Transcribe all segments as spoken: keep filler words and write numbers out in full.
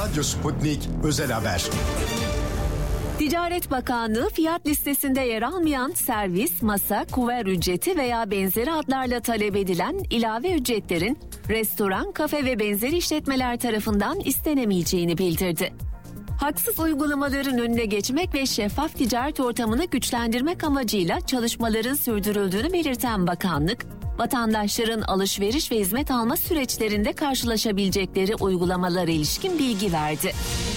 Radyo Sputnik Özel Haber. Ticaret Bakanlığı fiyat listesinde yer almayan servis, masa, kuver ücreti veya benzeri adlarla talep edilen ilave ücretlerin restoran, kafe ve benzeri işletmeler tarafından istenemeyeceğini bildirdi. Haksız uygulamaların önüne geçmek ve şeffaf ticaret ortamını güçlendirmek amacıyla çalışmaların sürdürüldüğünü belirten bakanlık, vatandaşların alışveriş ve hizmet alma süreçlerinde karşılaşabilecekleri uygulamalara ilişkin bilgi verdi.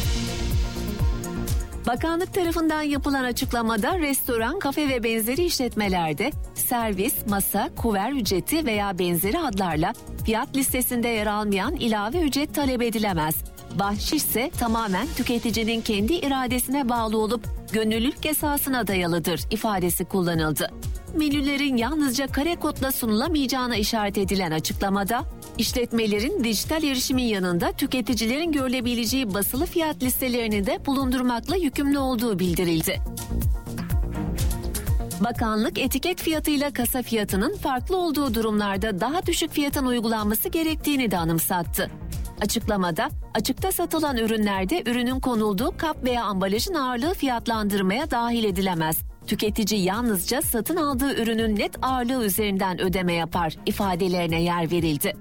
Bakanlık tarafından yapılan açıklamada restoran, kafe ve benzeri işletmelerde servis, masa, kuver ücreti veya benzeri adlarla fiyat listesinde yer almayan ilave ücret talep edilemez. Bahşiş ise tamamen tüketicinin kendi iradesine bağlı olup gönüllülük esasına dayalıdır ifadesi kullanıldı. Menülerin yalnızca kare kodla sunulamayacağına işaret edilen açıklamada, işletmelerin dijital erişimin yanında tüketicilerin görülebileceği basılı fiyat listelerini de bulundurmakla yükümlü olduğu bildirildi. Bakanlık etiket fiyatıyla kasa fiyatının farklı olduğu durumlarda daha düşük fiyatın uygulanması gerektiğini de anımsattı. Açıklamada, açıkta satılan ürünlerde ürünün konulduğu kap veya ambalajın ağırlığı fiyatlandırmaya dahil edilemez. Tüketici yalnızca satın aldığı ürünün net ağırlığı üzerinden ödeme yapar ifadelerine yer verildi.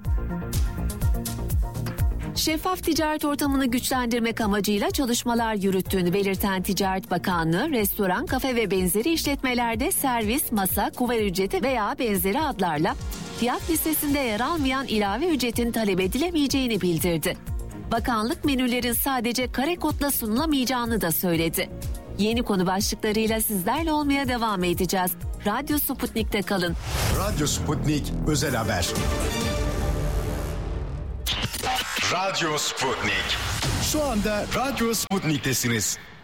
Şeffaf ticaret ortamını güçlendirmek amacıyla çalışmalar yürüttüğünü belirten Ticaret Bakanlığı, restoran, kafe ve benzeri işletmelerde servis, masa, kuver ücreti veya benzeri adlarla fiyat listesinde yer almayan ilave ücretin talep edilemeyeceğini bildirdi. Bakanlık menülerin sadece kare kodla sunulamayacağını da söyledi. Yeni konu başlıklarıyla sizlerle olmaya devam edeceğiz. Radyo Sputnik'te kalın. Radyo Sputnik Özel Haber. Radyo Sputnik. Şu anda Radyo Sputnik'tesiniz.